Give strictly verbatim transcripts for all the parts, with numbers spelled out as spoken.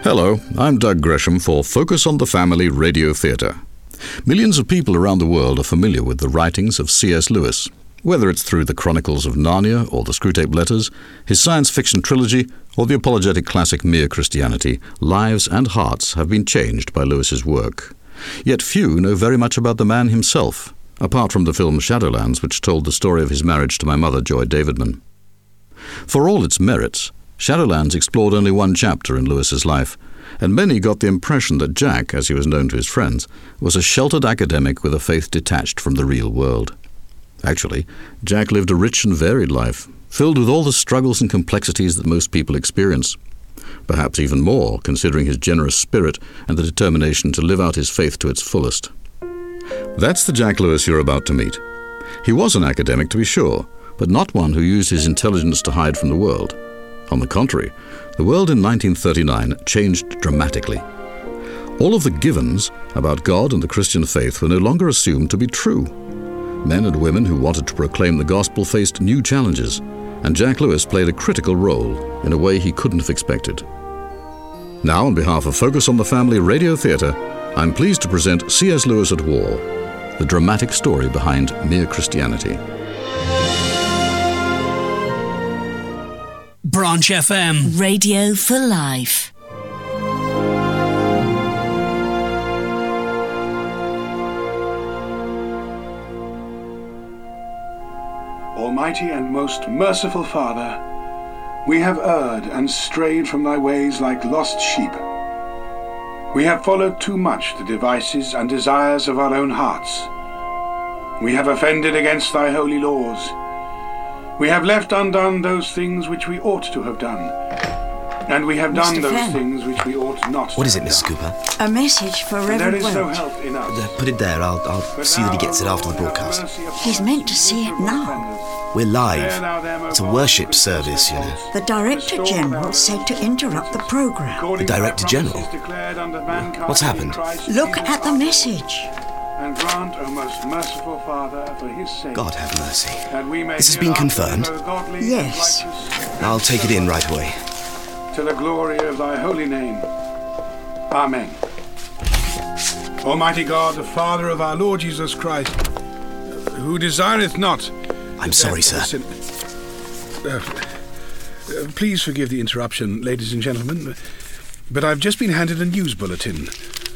Hello, I'm Doug Gresham for Focus on the Family Radio Theatre. Millions of people around the world are familiar with the writings of C S Lewis. Whether it's through the Chronicles of Narnia or the Screwtape Letters, his science fiction trilogy, or the apologetic classic Mere Christianity, lives and hearts have been changed by Lewis's work. Yet few know very much about the man himself, apart from the film Shadowlands, which told the story of his marriage to my mother, Joy Davidman. For all its merits, Shadowlands explored only one chapter in Lewis's life, and many got the impression that Jack, as he was known to his friends, was a sheltered academic with a faith detached from the real world. Actually, Jack lived a rich and varied life, filled with all the struggles and complexities that most people experience. Perhaps even more, considering his generous spirit and the determination to live out his faith to its fullest. That's the Jack Lewis you're about to meet. He was an academic, to be sure, but not one who used his intelligence to hide from the world. On the contrary, the world in nineteen thirty-nine changed dramatically. All of the givens about God and the Christian faith were no longer assumed to be true. Men and women who wanted to proclaim the gospel faced new challenges, and Jack Lewis played a critical role in a way he couldn't have expected. Now, on behalf of Focus on the Family Radio Theatre, I'm pleased to present C S Lewis at War, the dramatic story behind Mere Christianity. Branch F M. Radio for Life. Almighty and most merciful Father, we have erred and strayed from thy ways like lost sheep. We have followed too much the devices and desires of our own hearts. We have offended against thy holy laws. We have left undone those things which we ought to have done, and we have done Mister those Fenn. things which we ought not to What is it, have Miss done. Cooper? A message for And Reverend there is no Welch. help in us. Uh, put it there. I'll, I'll But see that he thou, gets it O after the Lord, have broadcast. mercy upon He's us meant to and see it forgive now. offenders. We're live. Spare thou them, O It's a God, worship with service, you know. merciful The Director Restore General thou said to us. interrupt the programme. According The to thy Director General? promises declared unto mankind What's in happened? Christ Look Jesus at the our message. And grant, O most merciful Father, for his sake, God have mercy. that we may This has hereafter been confirmed? live godly and Yes. righteous I'll take it in right away. to the glory of thy holy name. Amen. Almighty God, the Father of our Lord Jesus Christ, who desireth not... I'm sorry, sir. Sin- Uh, uh, please forgive the interruption, ladies and gentlemen, but I've just been handed a news bulletin.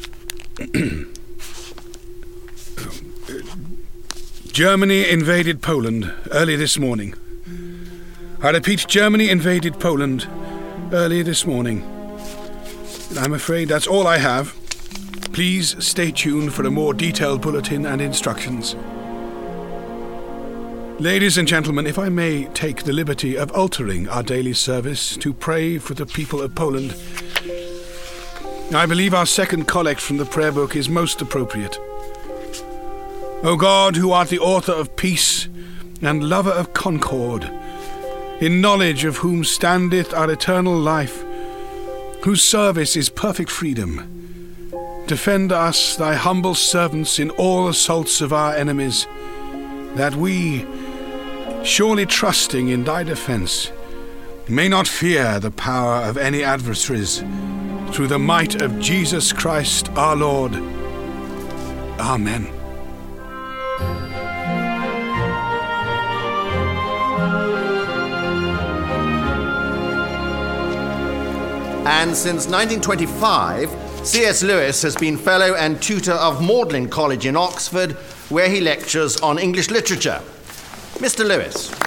Germany invaded Poland early this morning. I repeat, Germany invaded Poland early this morning. And I'm afraid that's all I have. Please stay tuned for a more detailed bulletin and instructions. Ladies and gentlemen, if I may take the liberty of altering our daily service to pray for the people of Poland, I believe our second collect from the prayer book is most appropriate. O God, who art the author of peace and lover of concord, in knowledge of whom standeth our eternal life, whose service is perfect freedom, defend us, thy humble servants, in all assaults of our enemies, that we, surely trusting in thy defence, may not fear the power of any adversaries, through the might of Jesus Christ our Lord. Amen. And since nineteen twenty-five, C S Lewis has been Fellow and Tutor of Magdalen College in Oxford, where he lectures on English literature. Mister Lewis.